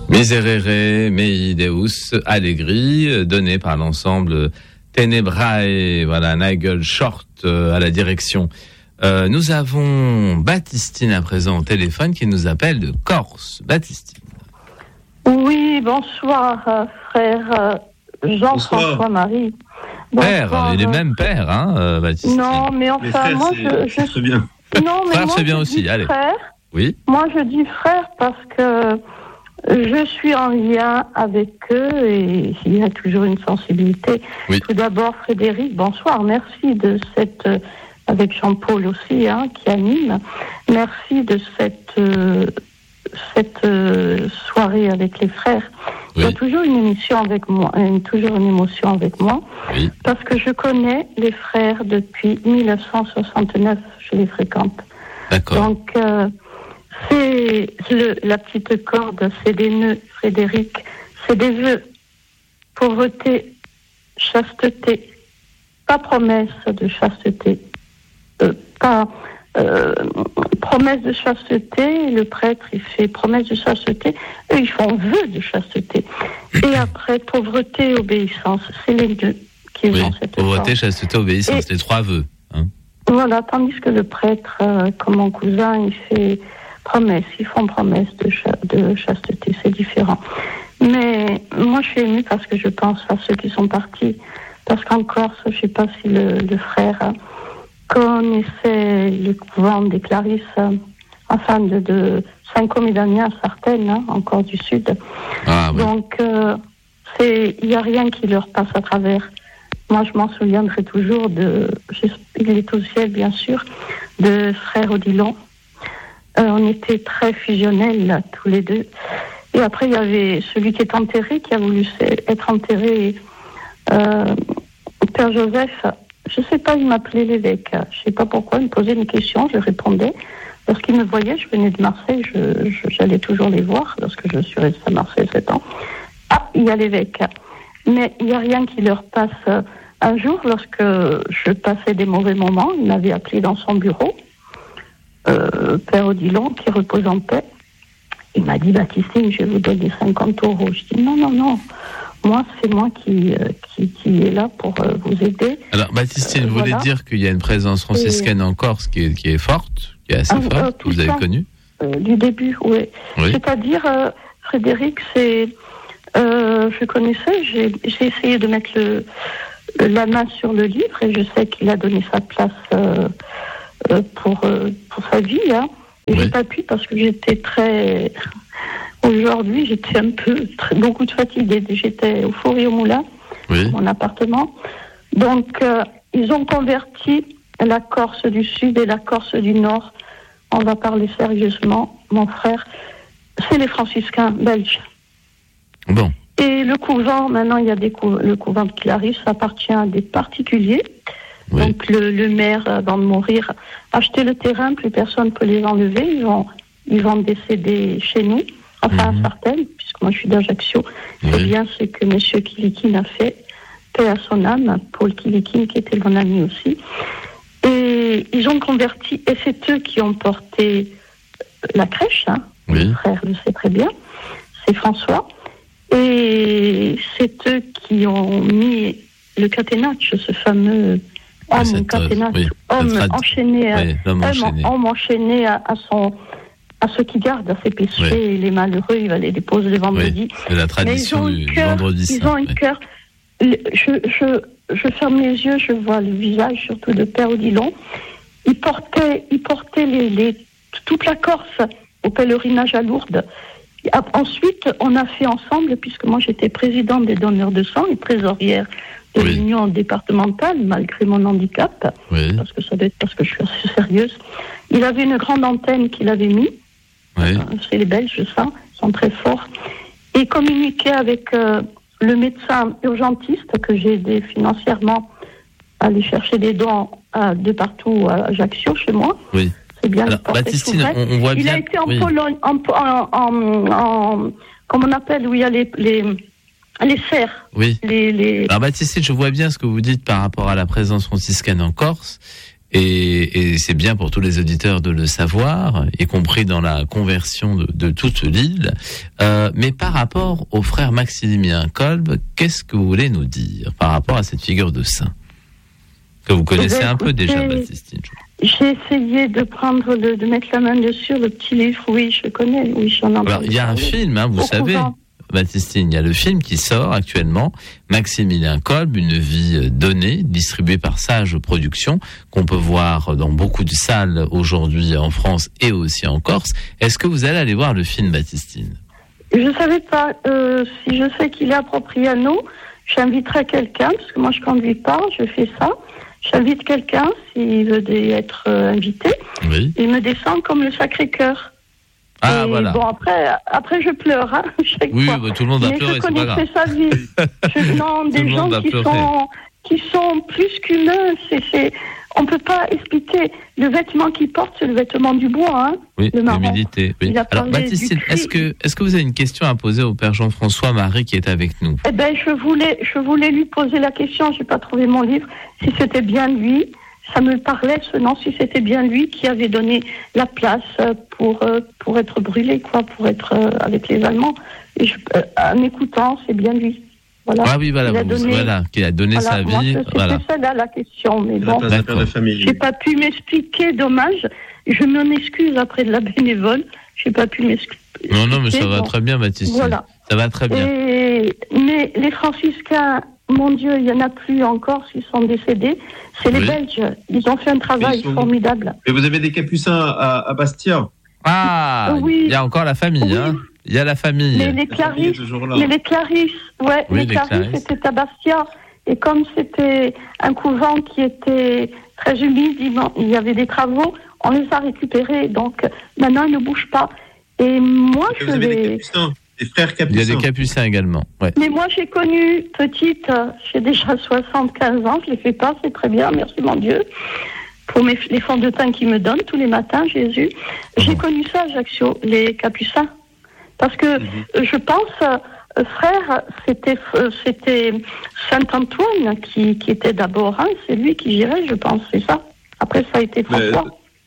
Miserere mei Deus Allegri, donné par l'ensemble Tenebrae, voilà, Nigel Short à la direction. Nous avons Baptistine à présent au téléphone qui nous appelle de Corse. Baptistine. Oui, bonsoir frère Jean-François Marie. Père, il est même père, hein, Baptistine. Non, mais enfin, frères, moi c'est très bien. Non, mais frère, moi, c'est bien je aussi, dis allez. Frère. Oui. Moi, je dis frère parce que je suis en lien avec eux et il y a toujours une sensibilité. Oui. Tout d'abord, Frédéric, bonsoir. Merci de cette, avec Jean-Paul aussi, hein, qui anime. Merci de cette soirée avec les frères. Oui. Il y a toujours une émission avec moi, toujours une émotion avec moi, Oui. parce que je connais les frères depuis 1969. Je les fréquente. D'accord. Donc, c'est la petite corde, c'est des nœuds, Frédéric, c'est des vœux, pauvreté, chasteté, pas promesse de chasteté, promesse de chasteté, le prêtre il fait promesse de chasteté, eux ils font vœu de chasteté. Et après, pauvreté, obéissance, c'est les deux qui Oui. ont cette Pauvreté, forme. chasteté, obéissance, les trois vœux. Hein. Voilà, tandis que le prêtre, comme mon cousin, il fait promesse, ils font promesse de chasteté, c'est différent. Mais moi, je suis émue parce que je pense à ceux qui sont partis. Parce qu'en Corse, je ne sais pas si le frère connaissait le couvent des Clarisses, enfin de Saint-Côme et d'Amiens, certaines, hein, encore du Sud. Ah, oui. Donc, il n'y a rien qui leur passe à travers. Moi, je m'en souviendrai toujours il est au ciel, bien sûr, de frère Odilon. On était très fusionnels, là, tous les deux. Et après, il y avait celui qui est enterré, qui a voulu être enterré, Père Joseph. Je ne sais pas, il m'appelait l'évêque. Je ne sais pas pourquoi, il me posait une question, je répondais. Lorsqu'il me voyait, je venais de Marseille, j'allais toujours les voir, lorsque je suis restée à Marseille 7 ans. Ah, il y a l'évêque. Mais il n'y a rien qui leur passe. Un jour, lorsque je passais des mauvais moments, il m'avait appelé dans son bureau, Père Odilon, qui repose en paix. Il m'a dit, Baptistine, je vais vous donner 50 €. Je dis, non. Moi, c'est moi qui est là pour vous aider. Alors, Baptistine, vous voulez dire qu'il y a une présence franciscaine en Corse qui est forte, qui est assez forte, que vous avez connue du début, oui. C'est-à-dire, Frédéric, je connaissais, j'ai essayé de mettre la main sur le livre et je sais qu'il a donné sa place pour sa vie. Hein. Et j'ai pas pu parce que j'étais très... Aujourd'hui, j'étais beaucoup de fatigue. J'étais au four et au moulin, mon appartement. Donc, ils ont converti la Corse du Sud et la Corse du Nord. On va parler sérieusement, mon frère. C'est les franciscains belges. Bon. Et le couvent, maintenant, il y a le couvent de Clarisse, ça appartient à des particuliers. Oui. Donc, le maire, avant de mourir, a acheté le terrain, plus personne ne peut les enlever. Ils vont décéder chez nous. Enfin, certaines, puisque moi je suis d'Ajaccio. C'est bien ce que M. Kilikine a fait, paix à son âme, Paul Kilikine, qui était mon ami aussi. Et ils ont converti, et c'est eux qui ont porté la crèche, hein. Mon frère le sait très bien, c'est François. Et c'est eux qui ont mis le catenaccio, ce fameux homme catenaccio, homme enchaîné à ceux qui gardent à ses péchés, les malheureux, il va les déposer le vendredi. C'est la tradition du vendredi saint. Ils ont un cœur. Je ferme les yeux, je vois le visage, surtout de Père Odilon. Il portait toute la Corse au pèlerinage à Lourdes. Ensuite, on a fait ensemble, puisque moi j'étais présidente des donneurs de sang et trésorière de l'union départementale, malgré mon handicap, parce que ça doit être parce que je suis assez sérieuse. Il avait une grande antenne qu'il avait mis. C'est les Belges, ça, ils sont très forts. Et communiquait avec le médecin urgentiste que j'ai aidé financièrement à aller chercher des dons de partout à Ajaccio, chez moi. Oui. C'est bien. Alors, Baptistine, on voit bien. Il a été en Pologne, comme on appelle, où il y a les serres. Oui. Alors Baptistine, je vois bien ce que vous dites par rapport à la présence franciscaine en Corse. Et c'est bien pour tous les auditeurs de le savoir, y compris dans la conversion de toute l'île. Mais par rapport au frère Maximilien Kolb, qu'est-ce que vous voulez nous dire par rapport à cette figure de saint que vous connaissez un peu déjà, Baptistine? J'ai essayé de mettre la main dessus, le petit livre, oui, je connais, oui, j'en ai entendu. Alors, il y a un film, vous savez, Baptistine, il y a le film qui sort actuellement, Maximilien Kolb, Une vie donnée, distribué par Sage Productions, qu'on peut voir dans beaucoup de salles aujourd'hui en France et aussi en Corse. Est-ce que vous allez aller voir le film, Baptistine? Je ne savais pas. Si je sais qu'il est approprié à nous, j'inviterai quelqu'un, parce que moi je ne conduis pas, je fais ça. J'invite quelqu'un, s'il veut être invité, oui. Il me descend comme le Sacré-Cœur. Ah, et voilà. Bon, après je pleure, hein, chaque oui, fois. Bah, tout le monde va pleurer, c'est pas grave. Mais je connaissais sa vie. Non, des gens qui sont plus qu'humains. On peut pas expliquer. Le vêtement qu'il porte, c'est le vêtement du bois, hein. Oui, l'humilité. Oui. Alors, Baptistine, est-ce que vous avez une question à poser au Père Jean-François Marie qui est avec nous? Eh ben, je voulais lui poser la question. J'ai pas trouvé mon livre. Si c'était bien lui. Ça me parlait, ce nom, si c'était bien lui qui avait donné la place pour être brûlé, quoi, pour être avec les Allemands. Et en écoutant, c'est bien lui. Voilà. Ah oui, voilà, qui a donné sa vie. C'était ça là la question, mais bon, j'ai pas pu m'expliquer, dommage. Je m'en excuse après de la bénévole. J'ai pas pu m'expliquer. Non, mais ça va très bien, Baptiste. Voilà. Ça va très bien. Mais les franciscains, mon Dieu, il y en a plus encore, ils sont décédés. C'est les Belges. Ils ont fait un travail formidable. Et vous avez des capucins à Bastia? Ah, oui. Il y a encore la famille, oui. Hein. Il y a la famille. Mais les Clarisses, les Clarisses étaient à Bastia. Et comme c'était un couvent qui était très humide, il y avait des travaux, on les a récupérés. Donc, maintenant, ils ne bougent pas. Et moi, vous avez des capucins, des frères capucins. Il y a des capucins également, ouais. Mais moi, j'ai connu petite, j'ai déjà 75 ans, je ne les fais pas, c'est très bien, merci mon Dieu. Pour les fonds de teint qu'ils me donnent tous les matins, Jésus. J'ai connu ça, Ajaccio, les capucins. Parce que je pense, frère, c'était Saint-Antoine qui était d'abord, hein, c'est lui qui gérait, je pense, c'est ça. Après, ça a été François.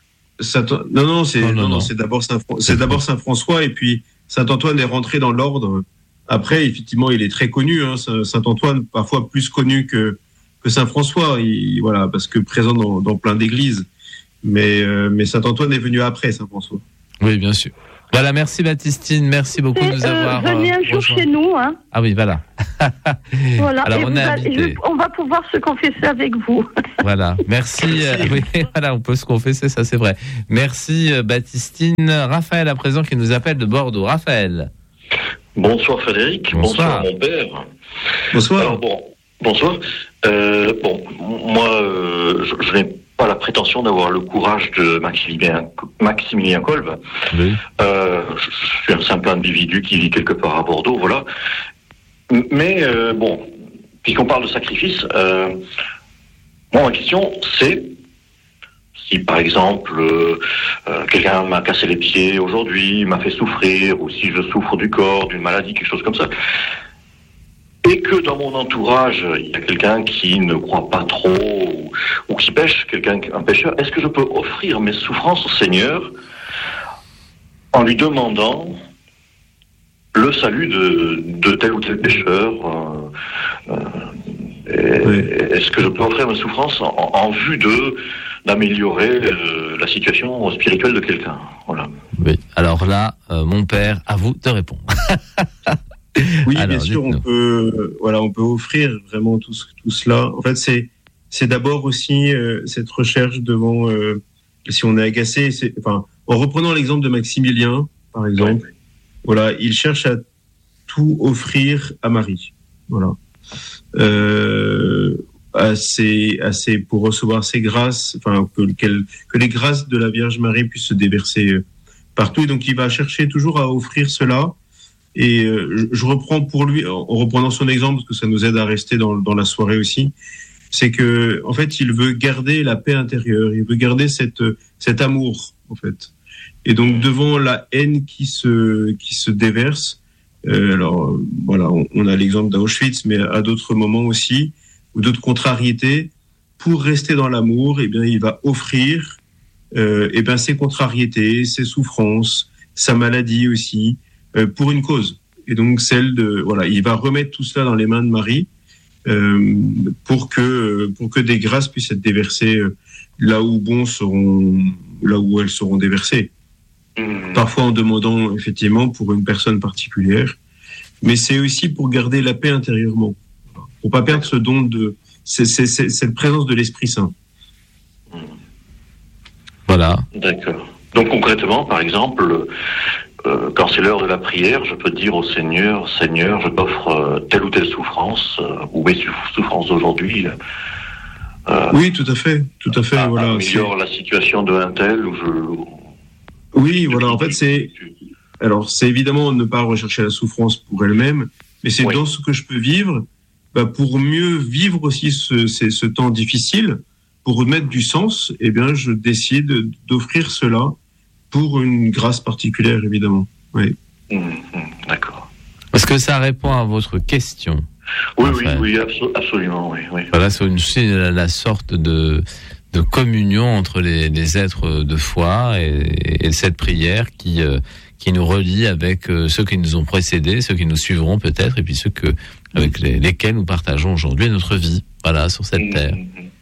Non, c'est d'abord Saint-François, et puis Saint-Antoine est rentré dans l'ordre. Après, effectivement, il est très connu, hein, Saint-Antoine, parfois plus connu que Saint-François, voilà, parce que présent dans plein d'églises. Mais Saint-Antoine est venu après Saint-François. Oui, bien sûr. Voilà, merci Baptistine, merci beaucoup de nous avoir. Venez un jour chez nous, hein. Ah oui, voilà. Voilà. Alors, on va pouvoir se confesser avec vous. Voilà, merci. Oui, voilà, on peut se confesser, ça c'est vrai. Merci Baptistine. Raphaël à présent qui nous appelle de Bordeaux. Raphaël. Bonsoir Frédéric. Bonsoir mon père. Bonsoir. Alors bonsoir. Moi, je n'ai pas la prétention d'avoir le courage de Maximilien Kolb. Oui. Je suis un simple individu qui vit quelque part à Bordeaux, voilà. Mais puisqu'on parle de sacrifice, moi ma question c'est si par exemple quelqu'un m'a cassé les pieds aujourd'hui, m'a fait souffrir, ou si je souffre du corps, d'une maladie, quelque chose comme ça, et que dans mon entourage, il y a quelqu'un qui ne croit pas trop ou qui pêche, un pêcheur, est-ce que je peux offrir mes souffrances au Seigneur en lui demandant le salut de tel ou tel pêcheur Est-ce que je peux offrir mes souffrances en vue d'améliorer la situation spirituelle de quelqu'un? Voilà. Oui, alors là, mon père, à vous de répondre. Oui, alors, bien sûr, on peut offrir vraiment tout cela. En fait, c'est d'abord aussi cette recherche devant, si on est agacé, en reprenant l'exemple de Maximilien, par exemple, voilà, il cherche à tout offrir à Marie, voilà, pour recevoir ses grâces, que les grâces de la Vierge Marie puissent se déverser partout. Et donc, il va chercher toujours à offrir cela. Et je reprends pour lui, en reprenant son exemple, parce que ça nous aide à rester dans la soirée aussi, c'est que en fait, il veut garder la paix intérieure, il veut garder cet amour, en fait. Et donc, devant la haine qui se déverse, alors voilà, on a l'exemple d'Auschwitz, mais à d'autres moments aussi, ou d'autres contrariétés, pour rester dans l'amour, eh bien, il va offrir ses contrariétés, ses souffrances, sa maladie aussi, pour une cause. Et donc il va remettre tout cela dans les mains de Marie pour que des grâces puissent être déversées là où elles seront déversées. Parfois en demandant effectivement pour une personne particulière, mais c'est aussi pour garder la paix intérieurement, pour pas perdre ce don cette présence de l'Esprit Saint. Voilà. D'accord. Donc concrètement, par exemple, quand c'est l'heure de la prière, je peux dire au Seigneur, je t'offre telle ou telle souffrance, ou mes souffrances d'aujourd'hui. Oui, tout à fait. Voilà. Améliore la situation de un tel ou Oui, voilà. En fait, c'est évidemment ne pas rechercher la souffrance pour elle-même, mais c'est dans ce que je peux vivre, pour mieux vivre aussi ce temps difficile, pour remettre du sens. Eh bien, je décide d'offrir cela pour une grâce particulière, évidemment. Oui. D'accord. Est-ce que ça répond à votre question? Oui, absolument, oui. Voilà, c'est la sorte de communion entre les êtres de foi et cette prière qui nous relie avec ceux qui nous ont précédés, ceux qui nous suivront peut-être, et puis ceux avec lesquels nous partageons aujourd'hui notre vie, voilà, sur cette terre.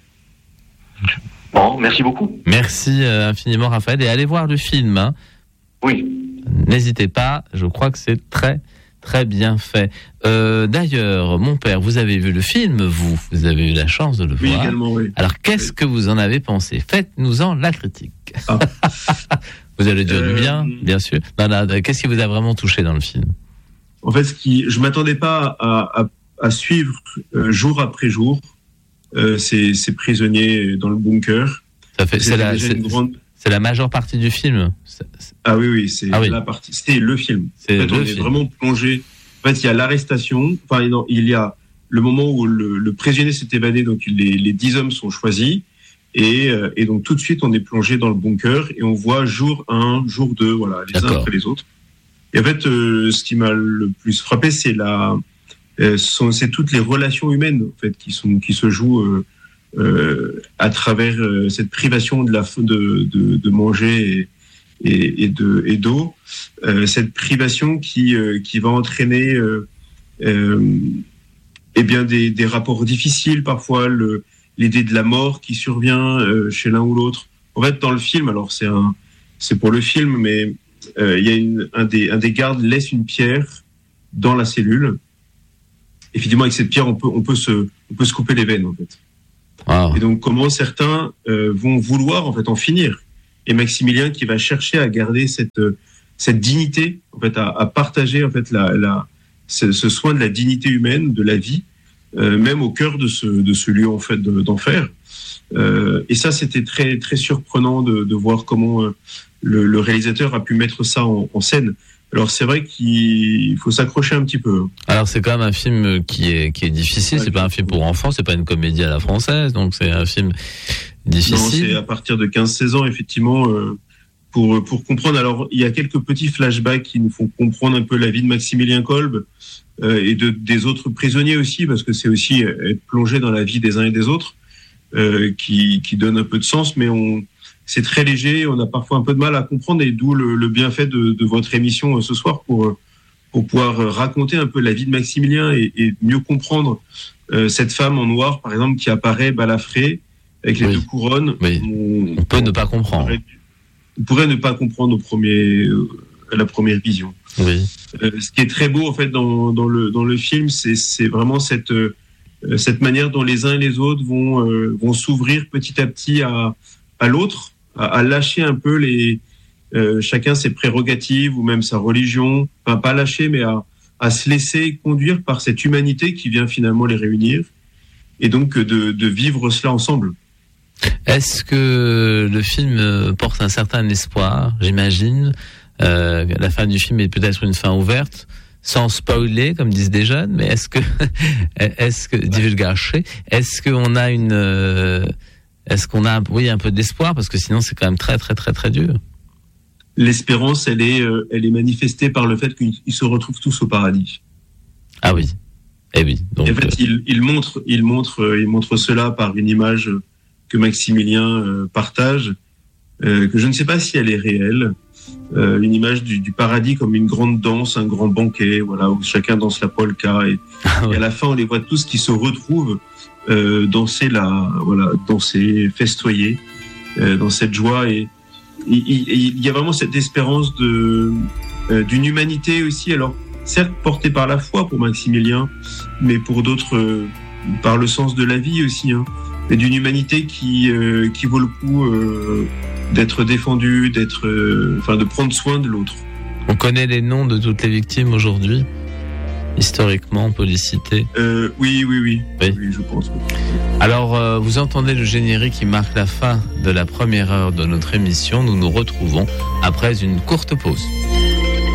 Bon, merci beaucoup. Merci infiniment, Raphaël, et allez voir le film. Hein. Oui. N'hésitez pas, je crois que c'est très, très bien fait. D'ailleurs, mon père, vous avez vu le film, vous avez eu la chance de le voir. Oui, également, oui. Alors, qu'est-ce que vous en avez pensé? Faites-nous-en la critique. Ah. Vous allez dire du bien sûr. Qu'est-ce qui vous a vraiment touché dans le film? En fait, je m'attendais pas à suivre jour après jour ces prisonniers dans le bunker. C'est la majeure partie du film. Ah oui, c'est la partie. C'était le film. On est vraiment plongé. En fait, il y a l'arrestation. Enfin, il y a le moment où le prisonnier s'est évadé, donc les 10 hommes sont choisis. Et donc tout de suite, on est plongé dans le bunker et on voit jour 1, jour 2, voilà, les uns après les autres. Et en fait, ce qui m'a le plus frappé, c'est c'est toutes les relations humaines en fait qui se jouent à travers cette privation de manger et d'eau, cette privation qui va entraîner des rapports difficiles, parfois l'idée de la mort qui survient chez l'un ou l'autre. En fait, dans le film, alors c'est pour le film, mais il y a un des gardes laisse une pierre dans la cellule. Effectivement, avec cette pierre, on peut se couper les veines, en fait. Wow. Et donc, comment certains vont vouloir en fait en finir. Et Maximilien qui va chercher à garder cette dignité, en fait, à partager en fait ce soin de la dignité humaine, de la vie, même au cœur de ce lieu en fait d'enfer. Et ça, c'était très très surprenant de voir comment le réalisateur a pu mettre ça en scène. Alors c'est vrai qu'il faut s'accrocher un petit peu. Alors c'est quand même un film qui est difficile. C'est pas un film pour enfants, c'est pas une comédie à la française, donc c'est un film difficile. Non, c'est à partir de 15-16 ans effectivement pour comprendre. Alors il y a quelques petits flashbacks qui nous font comprendre un peu la vie de Maximilien Kolbe et des autres prisonniers aussi, parce que c'est aussi être plongé dans la vie des uns et des autres qui donne un peu de sens, mais c'est très léger, on a parfois un peu de mal à comprendre, et d'où le bienfait de votre émission ce soir pour pouvoir raconter un peu la vie de Maximilien et mieux comprendre cette femme en noir, par exemple, qui apparaît balafrée avec les deux couronnes. Oui. On peut ne pas comprendre. On pourrait ne pas comprendre à la première vision. Oui. Ce qui est très beau en fait dans le film, c'est vraiment cette manière dont les uns et les autres vont s'ouvrir petit à petit à l'autre, à lâcher un peu chacun ses prérogatives ou même sa religion, enfin pas lâcher, mais à se laisser conduire par cette humanité qui vient finalement les réunir, et donc de vivre cela ensemble. Est-ce que le film porte un certain espoir, j'imagine? La fin du film est peut-être une fin ouverte, sans spoiler, comme disent des jeunes, mais est-ce que divulgacher, est-ce qu'on a un peu d'espoir, parce que sinon c'est quand même très très très très dur. L'espérance, elle est manifestée par le fait qu'ils se retrouvent tous au paradis. Ah oui. Eh oui. Donc, et en fait, il montre cela par une image que Maximilien partage, que je ne sais pas si elle est réelle. Une image du paradis comme une grande danse, un grand banquet, voilà, où chacun danse la polka et à la fin on les voit tous qui se retrouvent danser festoyer dans cette joie et il y a vraiment cette espérance d'une humanité aussi, alors certes portée par la foi pour Maximilien, mais pour d'autres par le sens de la vie aussi, hein, mais d'une humanité qui vaut le coup d'être défendue, de prendre soin de l'autre. On connaît les noms de toutes les victimes aujourd'hui, historiquement, on peut les citer. Oui, je pense. Alors, vous entendez le générique qui marque la fin de la première heure de notre émission. Nous nous retrouvons après une courte pause.